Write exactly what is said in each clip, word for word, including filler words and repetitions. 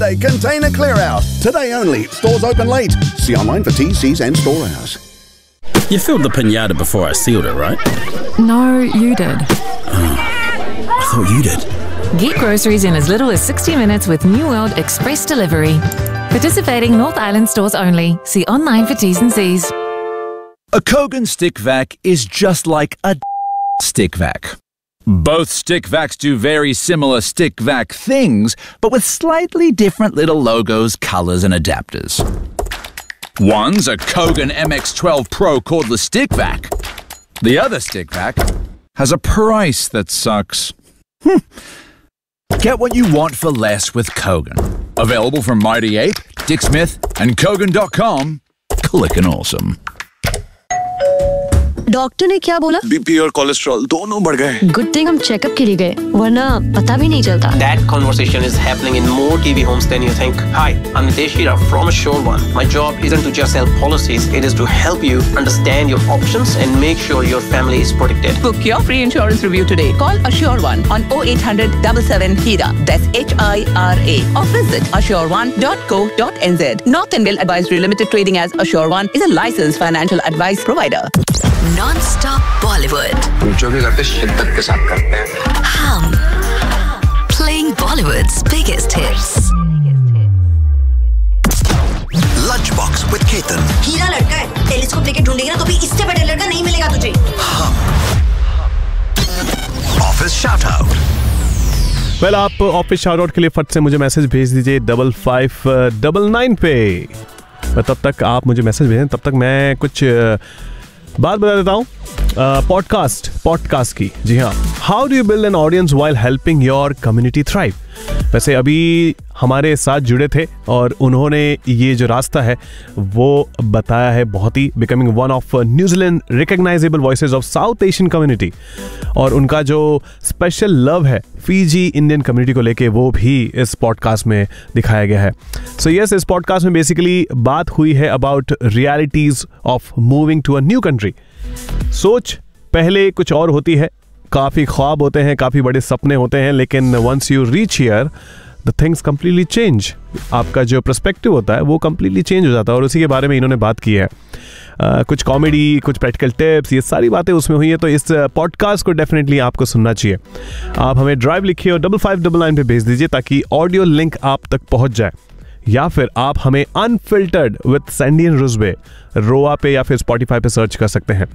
Day container clear out. Today only. Stores open late. See online for T Cs and store hours. You filled the pinata before I sealed it, right? No, you did. Oh, I thought you did. Get groceries in as little as sixty minutes with New World Express Delivery. Participating North Island stores only. See online for T's and C's. A Kogan stick vac is just like a stick vac. Both stick vacs do very similar stick vac things, but with slightly different little logos, colors, and adapters. One's a Kogan M X twelve Pro cordless stick vac. The other stick vac has a price that sucks. Hm. Get what you want for less with Kogan. Available from Mighty Ape, Dick Smith, and Kogan dot com. Clickin' awesome. Doctor ने क्या बोला? BP और cholesterol दोनों बढ़ गए। Good thing हम checkup के लिए गए, वरना पता भी नहीं चलता। That conversation is happening in more T V homes than you think. Hi, I'm Nitesh Hira from Assure One. My job isn't to just sell policies; it is to help you understand your options and make sure your family is protected. Book your free insurance review today. Call Assure One on oh eight hundred, seven seven, Hira. That's H I R A. Or visit assure one dot co dot n z. North Indian Advisory Limited trading as Assure One is a licensed financial advice provider. Non-stop Bollywood. जो भी करते शिद्दत के साथ करते हैं। हम playing Bollywood's biggest hits. Lunchbox with Ketan. हीरा लड़का है, टेलीस्कोप लेके ढूंढेगा तो भी इससे बड़ा लड़का नहीं मिलेगा तुझे। हम Office Shoutout. वेल well, आप ऑफिस शाउट आउट के लिए फट से मुझे मैसेज भेज दीजिए डबल फाइव डबल नाइन पे। तब तक आप मुझे मैसेज भेजें, तब तक मैं कुछ बात बता देता हूँ पॉडकास्ट पॉडकास्ट की। जी हाँ, how do you build an audience while helping your community thrive. वैसे अभी हमारे साथ जुड़े थे और उन्होंने ये जो रास्ता है वो बताया है, बहुत ही becoming one of New Zealand recognisable voices of south Asian community. और उनका जो स्पेशल लव है फीजी इंडियन कम्युनिटी को लेके वो भी इस पॉडकास्ट में दिखाया गया है। सो so यस yes, इस पॉडकास्ट में बेसिकली बात हुई है about realities of moving to a new country. सोच पहले कुछ और होती है, काफ़ी ख्वाब होते हैं, काफ़ी बड़े सपने होते हैं, लेकिन once you reach here the things completely change. आपका जो पर्सपेक्टिव होता है वो कम्प्लीटली चेंज हो जाता है और उसी के बारे में इन्होंने बात की है। uh, कुछ कॉमेडी, कुछ प्रैक्टिकल टिप्स, ये सारी बातें उसमें हुई है। तो इस पॉडकास्ट को डेफिनेटली आपको सुनना चाहिए। आप हमें ड्राइव लिखिए और डबल फाइव डबल नाइन पे भेज दीजिए ताकि ऑडियो लिंक आप तक पहुंच जाए, या फिर आप हमें अनफिल्टर्ड विद सैंडी एंड रुजबे रोआ पे या फिर स्पॉटिफाई पे सर्च कर सकते हैं।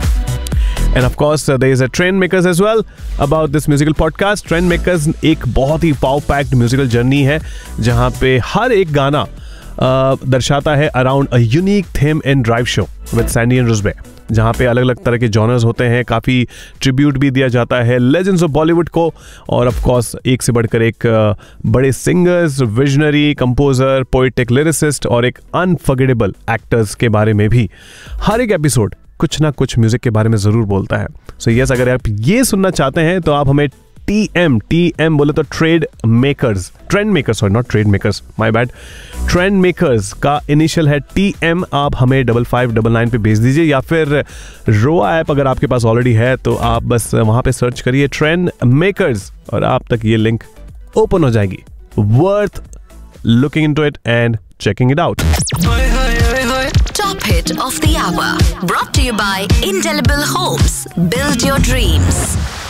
And of course, uh, there is a Trendmakers as well about this musical podcast. Trendmakers एक बहुत ही पाव पैक्ड म्यूजिकल जर्नी है जहाँ पे हर एक गाना uh, दर्शाता है around a unique theme in drive show with Sandy and रुजबे, जहाँ पे अलग अलग तरह के जॉनर्स होते हैं, काफ़ी ट्रिब्यूट भी दिया जाता है लेजेंड्स ऑफ बॉलीवुड को, और ऑफ कोर्स एक से बढ़कर एक uh, बड़े singers, visionary composer, poetic lyricist और एक अनफॉरगेटेबल एक्टर्स के बारे में भी हर एक एपिसोड कुछ ना कुछ म्यूजिक के बारे में जरूर बोलता है। सो so यस, अगर आप ये सुनना चाहते हैं तो आप हमें टी एम टी एम बोले तो trade makers, trend makers, sorry not trade makers, my bad, trend makers का इनिशियल है टी एम। आप हमें डबल फाइव डबल नाइन पे भेज दीजिए, या फिर रोआ ऐप अगर आपके पास ऑलरेडी है तो आप बस वहां पे सर्च करिए ट्रेंड मेकर्स और आप तक ये लिंक ओपन हो जाएगी। Worth looking into it and checking it out. Top hit of the hour, brought to you by Indelible Homes. Build your dreams.